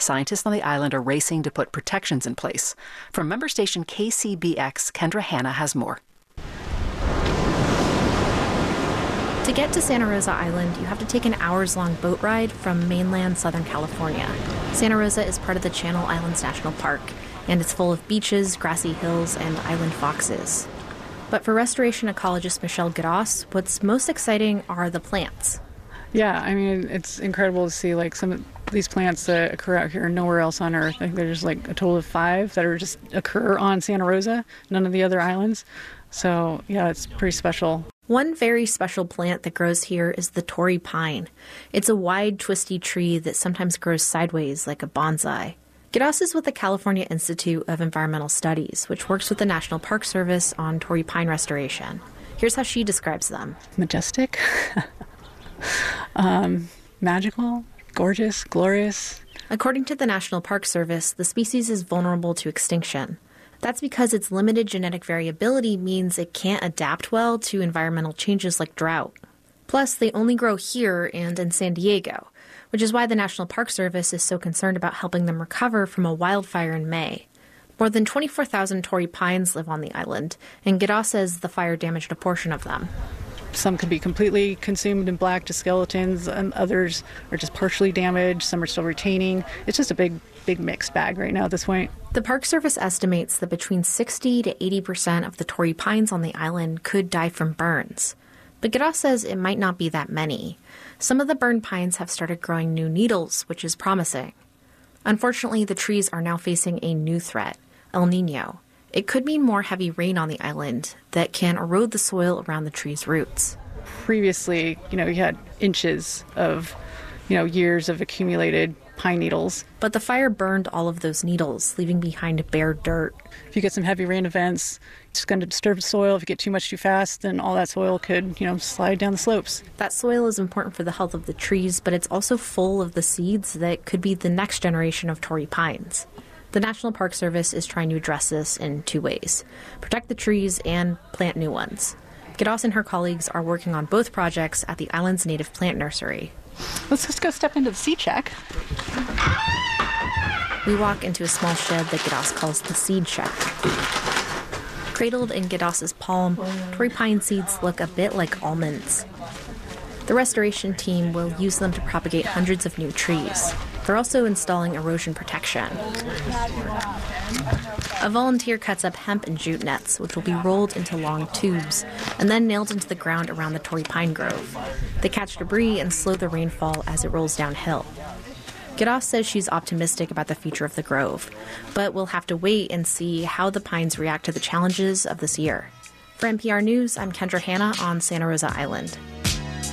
scientists on the island are racing to put protections in place. From member station KCBX, Kendra Hanna has more. To get to Santa Rosa Island, you have to take an hours-long boat ride from mainland Southern California. Santa Rosa is part of the Channel Islands National Park, and it's full of beaches, grassy hills, and island foxes. But for restoration ecologist Michelle Gados, what's most exciting are the plants. Yeah, I mean, it's incredible to see like some of these plants that occur out here nowhere else on Earth. I think there's like a total of 5 that are just occur on Santa Rosa, none of the other islands. So yeah, it's pretty special. One very special plant that grows here is the Torrey pine. It's a wide, twisty tree that sometimes grows sideways like a bonsai. Gados is with the California Institute of Environmental Studies, which works with the National Park Service on Torrey pine restoration. Here's how she describes them. Majestic, magical, gorgeous, glorious. According to the National Park Service, the species is vulnerable to extinction. That's because its limited genetic variability means it can't adapt well to environmental changes like drought. Plus, they only grow here and in San Diego, which is why the National Park Service is so concerned about helping them recover from a wildfire in May. More than 24,000 Torrey pines live on the island, and Gados says the fire damaged a portion of them. Some could be completely consumed in black to skeletons, and others are just partially damaged. Some are still retaining. It's just a big mixed bag right now at this point. The Park Service estimates that between 60 to 80% of the Torrey pines on the island could die from burns. But Gados says it might not be that many. Some of the burned pines have started growing new needles, which is promising. Unfortunately, the trees are now facing a new threat, El Nino. It could mean more heavy rain on the island that can erode the soil around the tree's roots. Previously, you had inches of, years of accumulated pine needles. But the fire burned all of those needles, leaving behind bare dirt. If you get some heavy rain events, it's going to disturb the soil. If you get too much too fast, then all that soil could, slide down the slopes. That soil is important for the health of the trees, but it's also full of the seeds that could be the next generation of Torrey pines. The National Park Service is trying to address this in 2 ways: protect the trees and plant new ones. Gados and her colleagues are working on both projects at the island's native plant nursery. Let's just go step into the seed shack. We walk into a small shed that Gados calls the seed shack. Cradled in Gados's palm, Torrey pine seeds look a bit like almonds. The restoration team will use them to propagate hundreds of new trees. They're also installing erosion protection. A volunteer cuts up hemp and jute nets, which will be rolled into long tubes and then nailed into the ground around the Torrey pine grove. They catch debris and slow the rainfall as it rolls downhill. Gados says she's optimistic about the future of the grove, but we'll have to wait and see how the pines react to the challenges of this year. For NPR News, I'm Kendra Hanna on Santa Rosa Island.